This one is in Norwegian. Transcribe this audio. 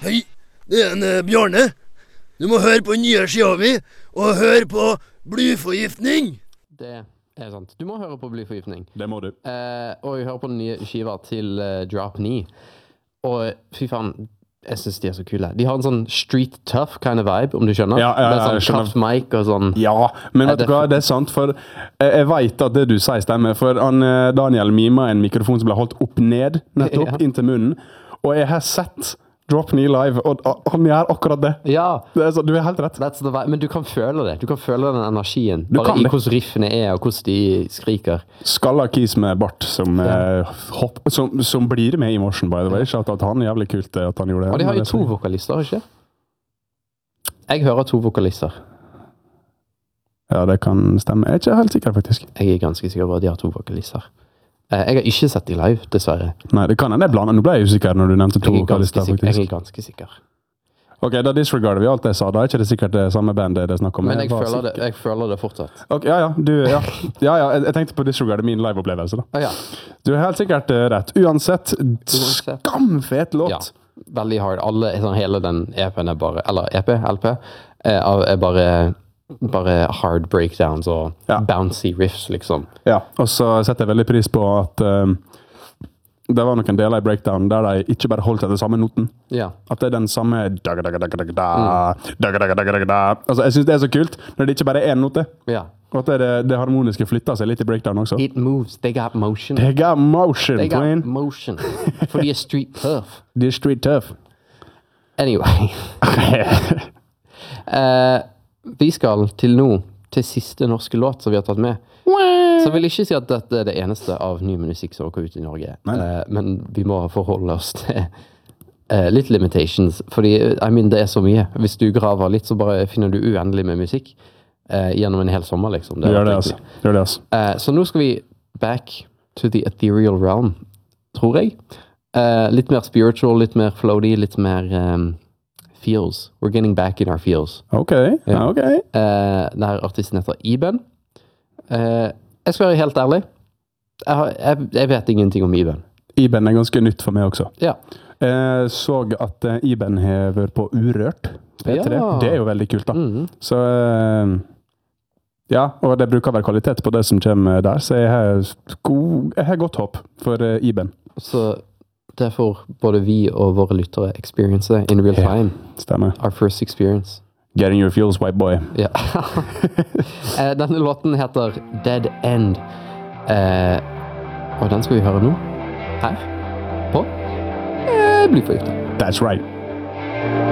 Hei, det er en Bjarne. Du må høre på den nye skiva mi, og høre på Blyforgiftning. Det er sant. Du må høre på Blyforgiftning. Det må du. Og høre på den nye skiva til Drop Knee. Og fy faen, jeg synes de er så kule. De har en sånn street tough kind of vibe, om du skjønner. Ja, med sånn tough mic og sånn. Ja, men vet du hva, det er sant, for jeg vet at det du sier stemmer, for Daniel mima en mikrofon som ble holdt opp ned, nettopp, inn til munnen, og jeg har sett Drop Knee live, og han gjør akkurat det. Ja. Du er helt rett. Men du kan føle det. Du kan føle den energien. Bare i hvordan riffene er, og hvordan de skriker. Skalla kis med bart som blir med i morsen, by the way. Ikke at han er jævlig kult at han gjorde det. Og de har jo 2 vokalister, ikke? Jeg hører 2 vokalister. Ja, det kan stemme. Jeg er ikke helt sikker, faktisk. Jeg er ganske sikker på at de har 2 vokalister. Jeg har ikke sett de live, dessverre. Nei, det kan jeg blande. Nå ble jeg usikker når du nevnte 2 vokalister, faktisk. Jeg er ganske sikker. Ok, da disregarder vi alt det jeg sa. Da er ikke det sikkert det samme bandet det snakker om. Men jeg føler det fortsatt. Ok, jeg tenkte på disregarde min live-opplevelse da. Ja. Du er helt sikkert rett. Uansett, skamfet låt. Ja, veldig hard. Hele den EP-en er bare, eller EP, LP, er bare hard breakdowns og bouncy riffs, liksom. Ja, og så setter jeg veldig pris på at det var noen deler i breakdown der de ikke bare holdt etter samme noten. Ja. At det er den samme Altså, jeg synes det er så kult når det ikke bare er en note. Ja. Og at det harmoniske flytter seg litt i breakdown også. It moves, they got motion. They got motion, Queen. Motion. For de er street tough. De er street tough. Anyway. Vi skal til siste norske låt som vi har tatt med. Så jeg vil ikke si at dette er det eneste av ny musikk som går ut i Norge. Men vi må forholde oss til litt limitations, fordi det er så mye. Hvis du graver litt, så bare finner du uendelig med musikk gjennom en hel sommer, liksom. Det gjør det, altså. Så nå skal vi back to the ethereal realm, tror jeg. Litt mer spiritual, litt mer floaty, litt mer feels. We're getting back in our feels. Ok. Denne artisten heter Iben. Jeg skal være helt ærlig. Jeg vet ingenting om Iben. Iben er ganske nytt for meg også. Ja. Jeg så at Iben har vært på Urørt P3. Ja. Det er jo veldig kult da. Så ja, og det bruker være kvalitet på det som kommer der, så jeg har godt håp for Iben. Så derfor både vi og våre lyttere experience det in real time. Stemmer. Our first experience. Getting your feels, white boy. Ja. Denne låten heter Dead End. Og den skal vi høre nå. Her. På Blyforgiftning. That's right.